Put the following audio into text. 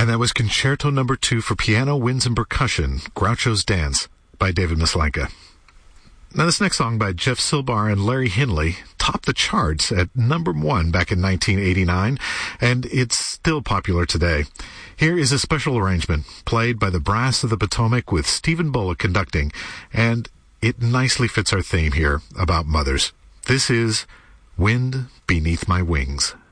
And that was Concerto Number 2 for piano, winds, and percussion, Groucho's Dance, by David Maslanka. Now, this next song by Jeff Silbar and Larry Hinley topped the charts at number 1 back in 1989, and it's still popular today. Here is a special arrangement played by the Brass of the Potomac with Stephen Bullock conducting, and it nicely fits our theme here about mothers. This is Wind Beneath My Wings.